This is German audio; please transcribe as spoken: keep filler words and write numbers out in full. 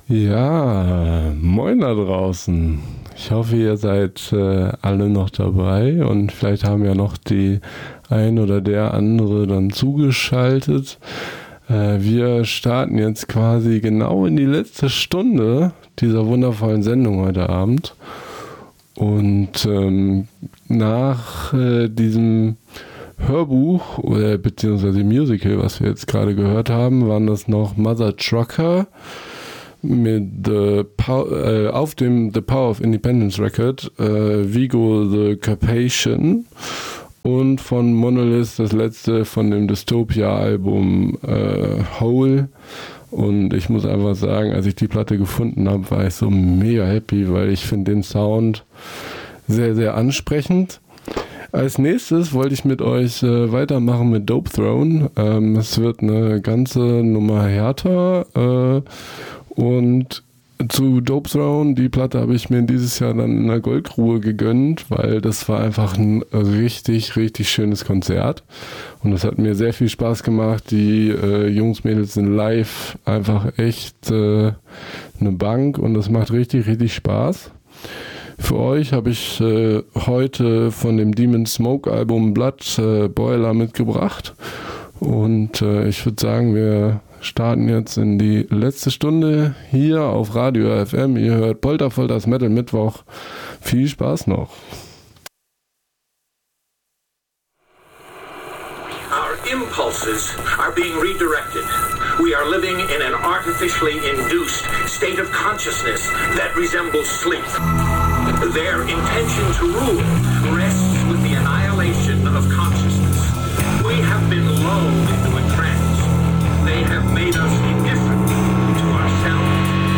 Ja, moin da draußen. Ich hoffe, ihr seid äh, alle noch dabei und vielleicht haben ja noch die ein oder der andere dann zugeschaltet. Äh, wir starten jetzt quasi genau in die letzte Stunde dieser wundervollen Sendung heute Abend. Und ähm, nach äh, diesem Hörbuch oder beziehungsweise Musical, was wir jetzt gerade gehört haben, waren das noch Mother Trucker mit the Pow- äh, auf dem The Power of Independence Record, äh, Vigo the Carpathian und von Monolith das letzte von dem Dystopia-Album äh, Hole. Und ich muss einfach sagen, als ich die Platte gefunden habe, war ich so mega happy, weil ich finde den Sound sehr, sehr ansprechend. Als nächstes wollte ich mit euch äh, weitermachen mit Dope Throne. Ähm, es wird eine ganze Nummer härter äh, und zu Dope Throne, die Platte habe ich mir dieses Jahr dann in der Goldgrube gegönnt, weil das war einfach ein richtig, richtig schönes Konzert und es hat mir sehr viel Spaß gemacht. Die äh, Jungs, Mädels sind live einfach echt äh, eine Bank und das macht richtig, richtig Spaß. Für euch habe ich äh, heute von dem Demon Smoke Album Blood äh, Boiler mitgebracht und äh, ich würde sagen, wir starten jetzt in die letzte Stunde hier auf Radio F M. Ihr hört Polterfolters Metal Mittwoch. Viel Spaß noch. Our impulses are being redirected. We are living in an artificially induced state of consciousness that resembles sleep. Their intention to rule rests with the annihilation of consciousness. We have been lulled into a trance. They have made us